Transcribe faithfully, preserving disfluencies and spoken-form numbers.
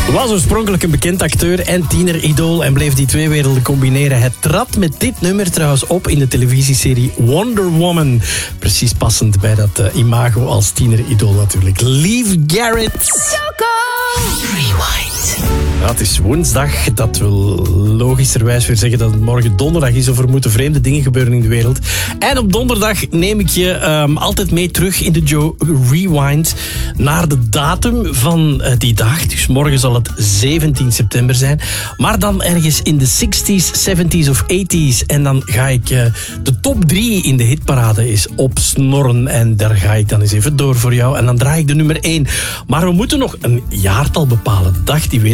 Was oorspronkelijk een bekend acteur en tieneridool en bleef die twee werelden combineren. Het trad met dit nummer trouwens op in de televisieserie Wonder Woman. Precies passend bij dat uh, imago als tieneridool natuurlijk. Leif Garrett. Rewind. Ja, het is woensdag. Dat wil logischerwijs weer zeggen dat het morgen donderdag is. Of er moeten vreemde dingen gebeuren in de wereld. En op donderdag neem ik je um, altijd mee terug in de Joe Rewind naar de datum van uh, die dag. Dus morgen zal het zeventien september zijn. Maar dan ergens in de zestig's, zeventig's of tachtig's. En dan ga ik uh, de top drie in de hitparade eens opsnorren. En daar ga ik dan eens even door voor jou. En dan draai ik de nummer één. Maar we moeten nog een jaartal bepalen. De dag die weet